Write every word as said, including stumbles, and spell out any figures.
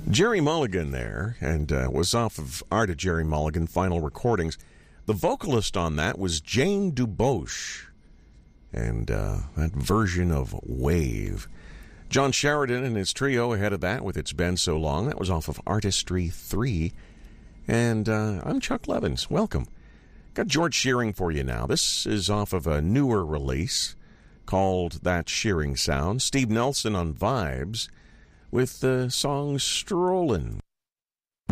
Jerry Mulligan there, and uh, was off of Art of Jerry Mulligan, Final Recordings. The vocalist on that was Jane DuBois, and uh, that version of Wave. John Sheridan and his trio ahead of that with It's Been So Long. That was off of Artistry three. And uh, I'm Chuck Levins. Welcome. Got George Shearing for you now. This is off of a newer release called That Shearing Sound. Steve Nelson on Vibes with the song Strollin'.